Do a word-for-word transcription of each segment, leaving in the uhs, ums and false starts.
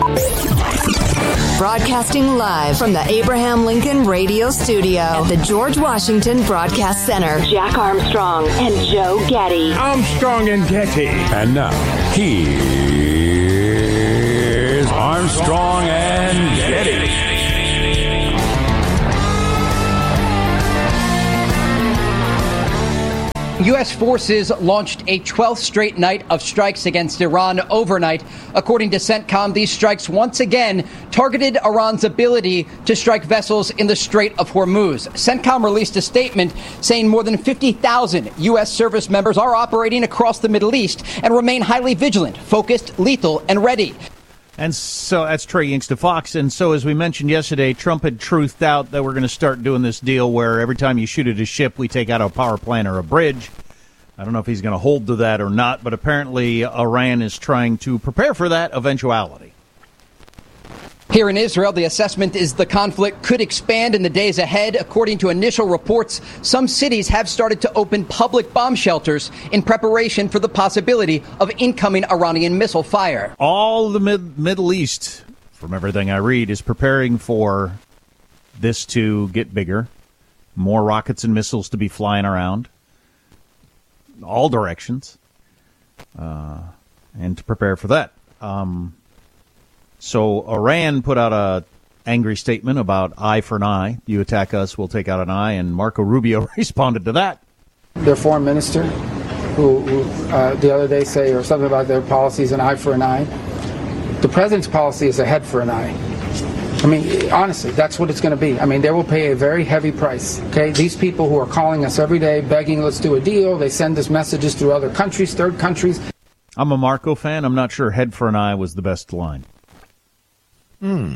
Broadcasting live from the Abraham Lincoln Radio Studio at the George Washington Broadcast Center. Jack Armstrong and Joe Getty. Armstrong and Getty. And now, here's Armstrong and Getty. U S forces launched a twelfth straight night of strikes against Iran overnight. According to CENTCOM, these strikes once again targeted Iran's ability to strike vessels in the Strait of Hormuz. CENTCOM released a statement saying more than fifty thousand U S service members are operating across the Middle East and remain highly vigilant, focused, lethal, and ready. And so that's Trey Yingst to Fox. And so, as we mentioned yesterday, Trump had truthed out that we're going to start doing this deal where every time you shoot at a ship, we take out a power plant or a bridge. I don't know if he's going to hold to that or not, but apparently Iran is trying to prepare for that eventuality. Here in Israel, the assessment is the conflict could expand in the days ahead. According to initial reports, some cities have started to open public bomb shelters in preparation for the possibility of incoming Iranian missile fire. All the mid- Middle East, from everything I read, is preparing for this to get bigger, more rockets and missiles to be flying around, all directions, uh, and to prepare for that. Um So Iran put out a angry statement about eye for an eye. You attack us, we'll take out an eye. And Marco Rubio responded to that. Their foreign minister, who, who uh, the other day say or something about their policy is an eye for an eye. The president's policy is a head for an eye. I mean, honestly, that's what it's going to be. I mean, they will pay a very heavy price. Okay, these people who are calling us every day, begging, let's do a deal. They send us messages through other countries, third countries. I'm a Marco fan. I'm not sure head for an eye was the best line. Hmm.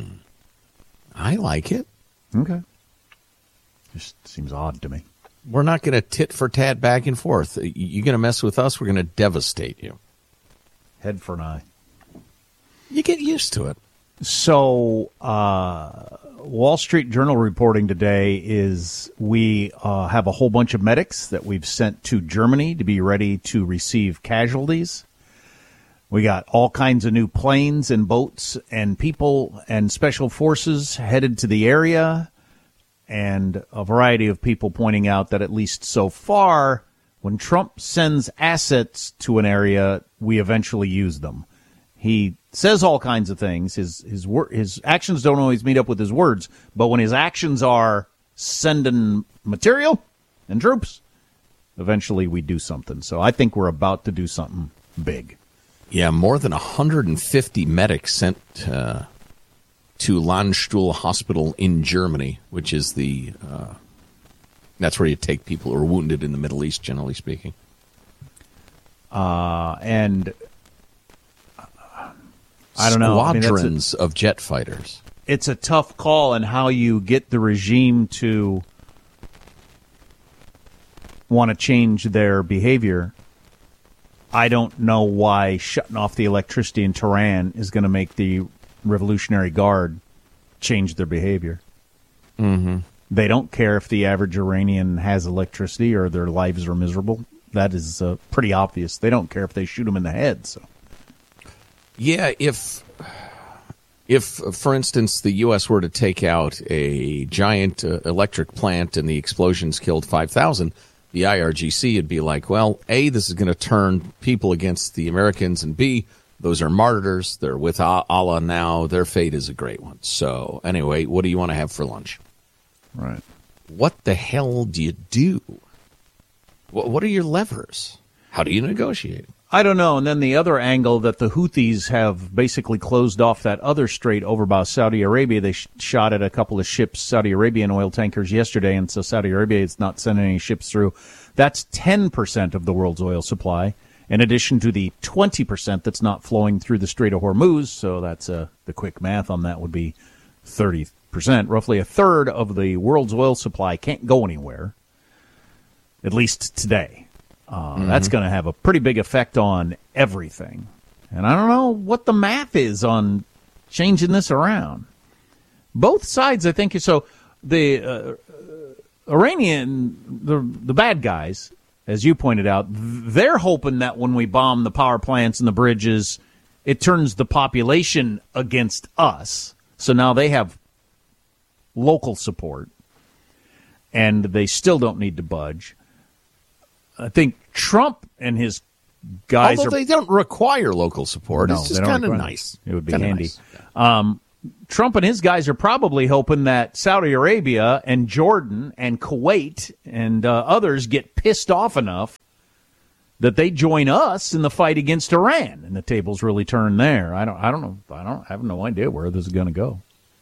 I like it. Okay. Just seems odd to me. We're not going to tit for tat back and forth. You're going to mess with us, we're going to devastate you. Head for an eye. You get used to it. So, uh, Wall Street Journal reporting today is we uh, have a whole bunch of medics that we've sent to Germany to be ready to receive casualties. We got all kinds of new planes and boats and people and special forces headed to the area, and a variety of people pointing out that at least so far, when Trump sends assets to an area, we eventually use them. He says all kinds of things. His his wor- his actions don't always meet up with his words, but when his actions are sending material and troops, eventually we do something. So I think we're about to do something big. Yeah, more than one hundred fifty medics sent uh, to Landstuhl Hospital in Germany, which is the, uh, that's where you take people who are wounded in the Middle East, generally speaking. Uh, and uh, I don't know. Squadrons I mean, a, of jet fighters. It's a tough call on how you get the regime to want to change their behavior. I don't know why shutting off the electricity in Tehran is going to make the Revolutionary Guard change their behavior. Mm-hmm. They don't care if the average Iranian has electricity or their lives are miserable. That is uh, pretty obvious. They don't care if they shoot them in the head. So, yeah, if if for instance the U S were to take out a giant uh, electric plant and the explosions killed five thousand. The I R G C would be like, well, A, this is going to turn people against the Americans, and B, those are martyrs. They're with Allah now. Their fate is a great one. So anyway, what do you want to have for lunch? Right. What the hell do you do? What are your levers? How do you negotiate? I don't know. And then the other angle that the Houthis have basically closed off that other strait over by Saudi Arabia. They sh- shot at a couple of ships, Saudi Arabian oil tankers yesterday, and so Saudi Arabia is not sending any ships through. That's ten percent of the world's oil supply, in addition to the twenty percent that's not flowing through the Strait of Hormuz. So that's uh, the quick math on that would be thirty percent. Roughly a third of the world's oil supply can't go anywhere, at least today. Uh, mm-hmm. That's going to have a pretty big effect on everything. And I don't know what the math is on changing this around. Both sides, I think, so the uh, Iranian, the, the bad guys, as you pointed out, they're hoping that when we bomb the power plants and the bridges, it turns the population against us. So now they have local support, and they still don't need to budge. I think Trump and his guys Although are... they don't require local support. No, it's just they don't kind of require- nice. It would be Kinda handy. nice. Yeah. Um, Trump and his guys are probably hoping that Saudi Arabia and Jordan and Kuwait and uh, others get pissed off enough that they join us in the fight against Iran, and the tables really turn there. I don't, I don't know. I don't I have no idea where this is going to go.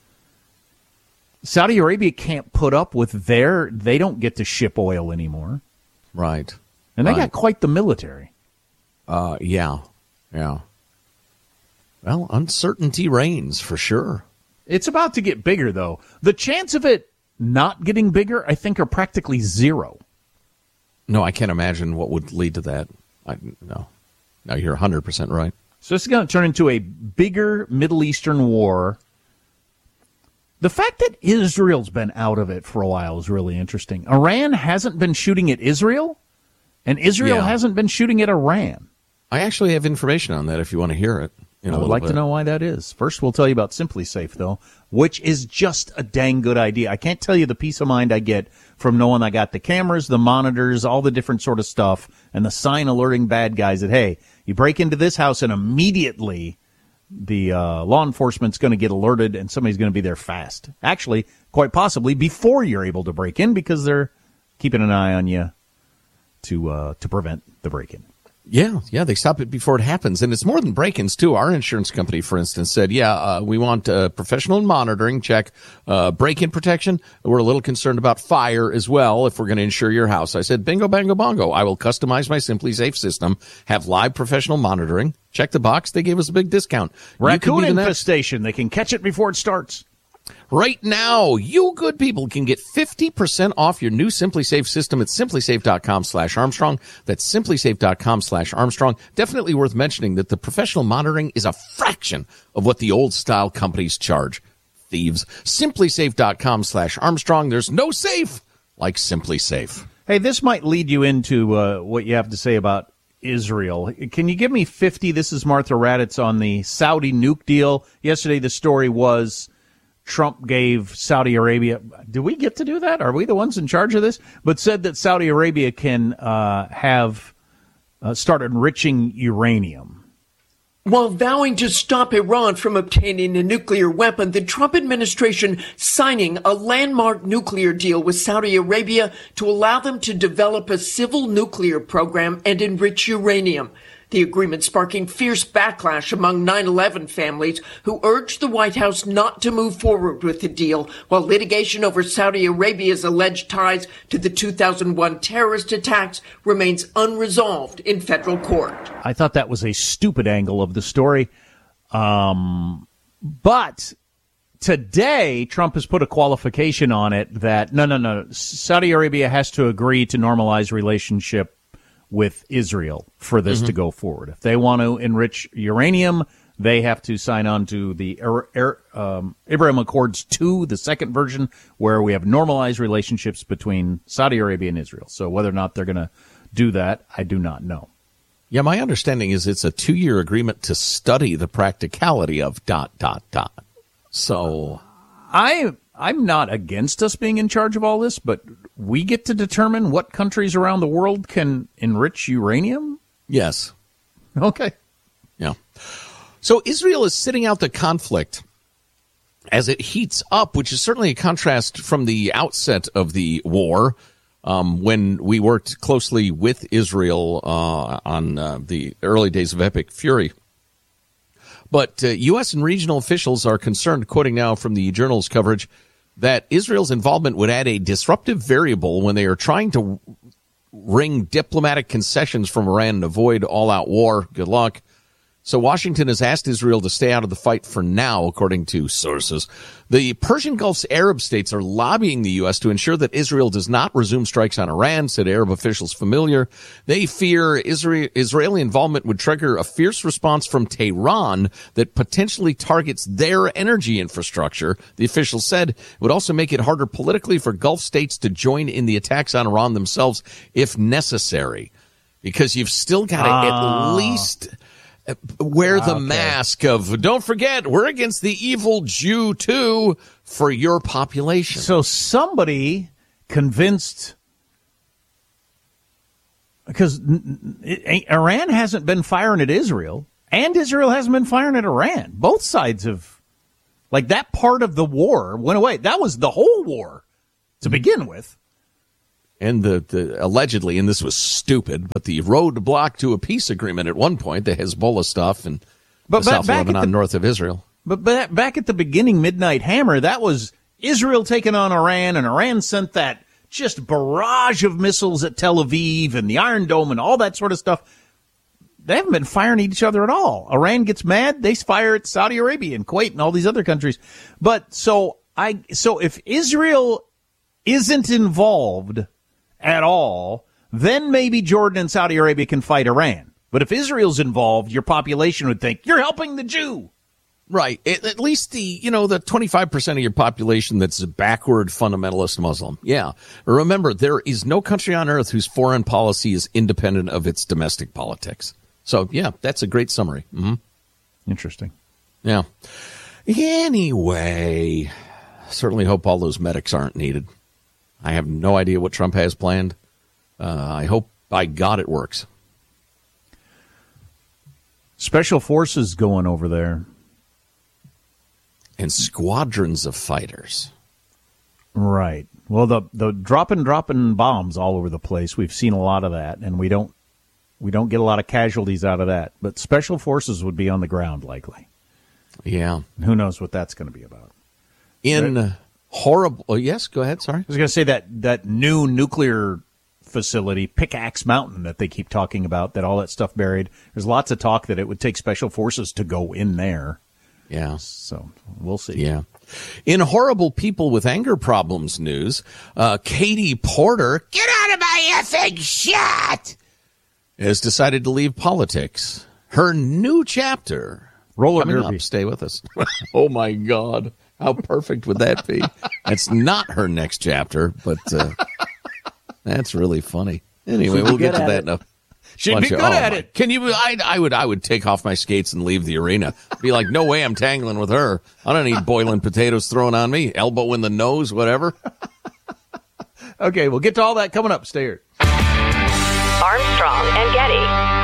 Saudi Arabia can't put up with their. They don't get to ship oil anymore, Right. and they Right. got quite the military. Uh, yeah. Yeah. Well, uncertainty reigns for sure. It's about to get bigger, though. The chance of it not getting bigger, I think, are practically zero. No, I can't imagine what would lead to that. I, no. No, you're one hundred percent right. So this is going to turn into a bigger Middle Eastern war. The fact that Israel's been out of it for a while is really interesting. Iran hasn't been shooting at Israel, and Israel Yeah. hasn't been shooting at Iran. I actually have information on that if you want to hear it. in a I would little like to bit. know why that is. First, we'll tell you about Simply Safe, though, which is just a dang good idea. I can't tell you the peace of mind I get from knowing I got the cameras, the monitors, all the different sort of stuff, and the sign alerting bad guys that, hey, you break into this house and immediately the uh, law enforcement's going to get alerted and somebody's going to be there fast. Actually, quite possibly before you're able to break in because they're keeping an eye on you to uh, to prevent the break-in. Yeah, yeah, they stop it before it happens. And it's more than break-ins, too. Our insurance company, for instance, said, yeah, uh, we want uh, professional monitoring, check uh, break-in protection. We're a little concerned about fire as well if we're going to insure your house. I said, bingo, bango, bongo. I will customize my Simply Safe system, have live professional monitoring. Check the box. They gave us a big discount. You could Raccoon be the next- infestation. They can catch it before it starts. Right now, you good people can get fifty percent off your new Simply Safe system at simplysafe.com slash Armstrong. That's simplysafe.com slash Armstrong. Definitely worth mentioning that the professional monitoring is a fraction of what the old style companies charge. Thieves. Simplysafe.com slash Armstrong. There's no safe like Simply Safe. Hey, this might lead you into uh, what you have to say about Israel. Can you give me fifty? This is Martha Raddatz on the Saudi nuke deal. Yesterday, the story was Trump gave Saudi Arabia. Do we get to do that? Are we the ones in charge of this? But said that Saudi Arabia can uh, have uh, start enriching uranium. While vowing to stop Iran from obtaining a nuclear weapon, the Trump administration signing a landmark nuclear deal with Saudi Arabia to allow them to develop a civil nuclear program and enrich uranium. The agreement sparking fierce backlash among nine eleven families who urged the White House not to move forward with the deal, while litigation over Saudi Arabia's alleged ties to the two thousand one terrorist attacks remains unresolved in federal court. I thought that was a stupid angle of the story. Um, but today, Trump has put a qualification on it that, no, no, no, Saudi Arabia has to agree to normalize relationship with Israel for this mm-hmm. to go forward. If they want to enrich uranium, they have to sign on to the Air, Air, um, Abraham Accords two, the second version, where we have normalized relationships between Saudi Arabia and Israel. So whether or not they're going to do that, I do not know. Yeah, my understanding is it's a two-year agreement to study the practicality of dot, dot, dot. So I, I'm not against us being in charge of all this, but we get to determine what countries around the world can enrich uranium? Yes. Okay. Yeah. So Israel is sitting out the conflict as it heats up, which is certainly a contrast from the outset of the war, um, when we worked closely with Israel uh, on uh, the early days of Epic Fury. But uh, U S and regional officials are concerned, quoting now from the Journal's coverage, that Israel's involvement would add a disruptive variable when they are trying to wring diplomatic concessions from Iran and avoid all-out war. Good luck. So Washington has asked Israel to stay out of the fight for now, according to sources. The Persian Gulf's Arab states are lobbying the U S to ensure that Israel does not resume strikes on Iran, said Arab officials familiar. They fear Israel, Israeli involvement would trigger a fierce response from Tehran that potentially targets their energy infrastructure. The officials said it would also make it harder politically for Gulf states to join in the attacks on Iran themselves if necessary, because you've still got to uh. at least Wear the Okay. mask of, don't forget, we're against the evil Jew, too, for your population. So somebody convinced, because Iran hasn't been firing at Israel, and Israel hasn't been firing at Iran. Both sides have, like, that part of the war went away. That was the whole war to begin with. And the, the allegedly, and this was stupid, but the roadblock to a peace agreement at one point, the Hezbollah stuff and But the ba- South back at Lebanon, the- north of Israel. But, but back at the beginning, Midnight Hammer, that was Israel taking on Iran, and Iran sent that just barrage of missiles at Tel Aviv and the Iron Dome and all that sort of stuff. They haven't been firing at each other at all. Iran gets mad, they fire at Saudi Arabia and Kuwait and all these other countries. But so I so if Israel isn't involved at all, then maybe Jordan and Saudi Arabia can fight Iran. But if Israel's involved, your population would think you're helping the Jew. Right. At, at least the, you know, the twenty-five percent of your population that's a backward fundamentalist Muslim. Yeah. Remember, there is no country on earth whose foreign policy is independent of its domestic politics. So, yeah, that's a great summary. Mm-hmm. Interesting. Yeah. Anyway, certainly hope all those medics aren't needed. I have no idea what Trump has planned. Uh, I hope, by God, it works. Special forces going over there. And squadrons of fighters. Right. Well, the the dropping dropping bombs all over the place. We've seen a lot of that, and we don't we don't get a lot of casualties out of that. But special forces would be on the ground likely. Yeah. Who knows what that's going to be about? In Right. horrible. Oh, yes. Go ahead. Sorry. I was going to say that that new nuclear facility, Pickaxe Mountain, that they keep talking about, that all that stuff buried. There's lots of talk that it would take special forces to go in there. Yeah. So we'll see. Yeah. In horrible people with anger problems news, uh, Katie Porter, get out of my effing shit, has decided to leave politics. Her new chapter. Roller coming derby. up. Stay with us. Oh, my God. How perfect would that be? That's not her next chapter, but uh, that's really funny. Anyway, She'd be we'll get good to at that it. in a She'd bunch be of- good oh, at my- it. Can you? I, I would. I would take off my skates and leave the arena. Be like, no way, I'm tangling with her. I don't need boiling potatoes thrown on me. Elbow in the nose, whatever. Okay, we'll get to all that coming up. Stay here. Armstrong and Getty.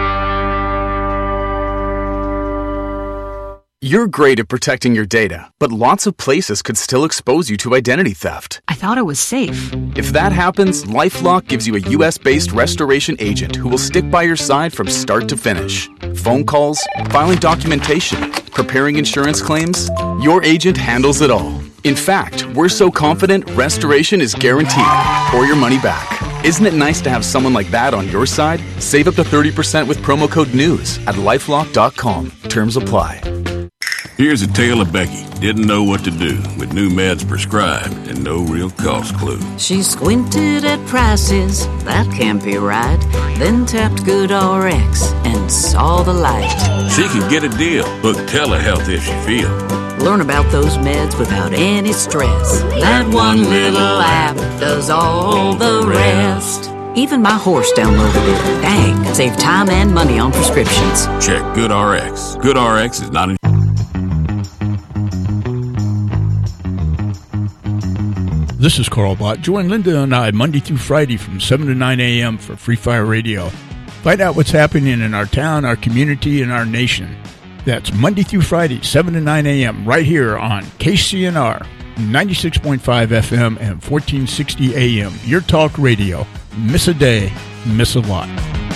You're great at protecting your data, but lots of places could still expose you to identity theft. I thought it was safe. If that happens, LifeLock gives you a U S-based restoration agent who will stick by your side from start to finish. Phone calls, filing documentation, preparing insurance claims, your agent handles it all. In fact, we're so confident restoration is guaranteed or your money back. Isn't it nice to have someone like that on your side? Save up to thirty percent with promo code NEWS at lifelock dot com. Terms apply. Here's a tale of Becky. Didn't know what to do with new meds prescribed and no real cost clue. She squinted at prices, that can't be right. Then tapped GoodRx and saw the light. She can get a deal. Book telehealth if she feels. Learn about those meds without any stress. That one little app does all the rest. Even my horse downloaded it. Dang, save time and money on prescriptions. Check GoodRx. GoodRx is not a... This is Carl Bott. Join Linda and I Monday through Friday from seven to nine a.m. for Free Fire Radio. Find out what's happening in our town, our community, and our nation. That's Monday through Friday, seven to nine a.m. right here on K C N R, ninety-six point five F M and fourteen sixty A M. Your talk radio. Miss a day, miss a lot.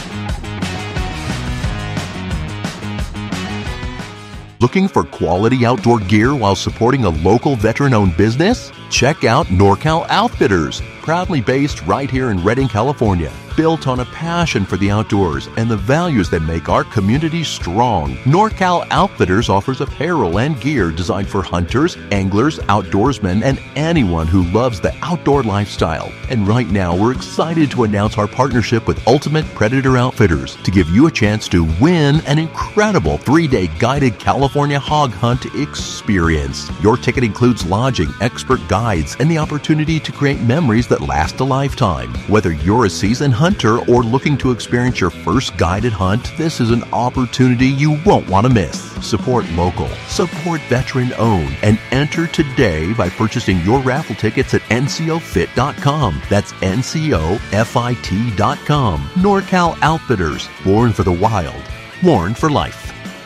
Looking for quality outdoor gear while supporting a local veteran-owned business? Check out NorCal Outfitters, proudly based right here in Redding, California. Built on a passion for the outdoors and the values that make our community strong, NorCal Outfitters offers apparel and gear designed for hunters, anglers, outdoorsmen, and anyone who loves the outdoor lifestyle. And right now, we're excited to announce our partnership with Ultimate Predator Outfitters to give you a chance to win an incredible three-day guided California hog hunt experience. Your ticket includes lodging, expert guides, and the opportunity to create memories that that last a lifetime. Whether you're a seasoned hunter or looking to experience your first guided hunt, this is an opportunity you won't want to miss. Support local, support veteran-owned, and enter today by purchasing your raffle tickets at N C O fit dot com. That's N C O F I T dot com. NorCal Outfitters, born for the wild, worn for life.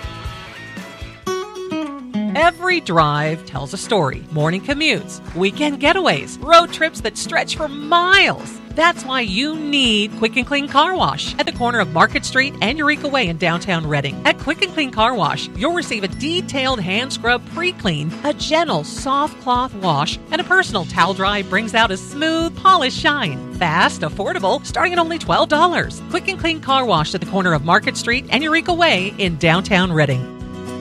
Every drive tells a story. Morning commutes, weekend getaways, road trips that stretch for miles. That's why you need Quick and Clean Car Wash at the corner of Market Street and Eureka Way in downtown Reading. At Quick and Clean Car Wash, you'll receive a detailed hand scrub pre-clean, a gentle soft cloth wash, and a personal towel dry brings out a smooth, polished shine. Fast, affordable, starting at only twelve dollars. Quick and Clean Car Wash at the corner of Market Street and Eureka Way in downtown Reading.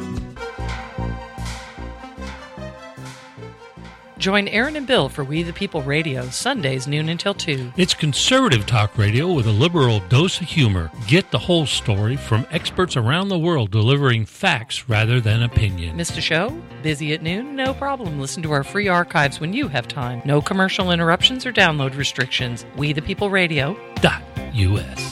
Join Aaron and Bill for We the People Radio, Sundays noon until two. It's conservative talk radio with a liberal dose of humor. Get the whole story from experts around the world delivering facts rather than opinion. Missed a show? Busy at noon? No problem. Listen to our free archives when you have time. No commercial interruptions or download restrictions. We the People Radio dot U S.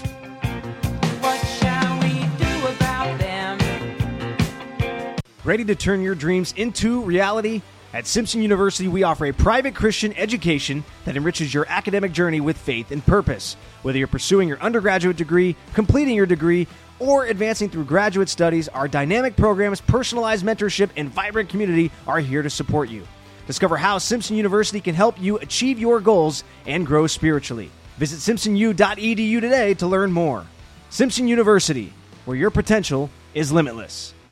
Ready to turn your dreams into reality? At Simpson University, we offer a private Christian education that enriches your academic journey with faith and purpose. Whether you're pursuing your undergraduate degree, completing your degree, or advancing through graduate studies, our dynamic programs, personalized mentorship, and vibrant community are here to support you. Discover how Simpson University can help you achieve your goals and grow spiritually. Visit simpson u dot e d u today to learn more. Simpson University, where your potential is limitless.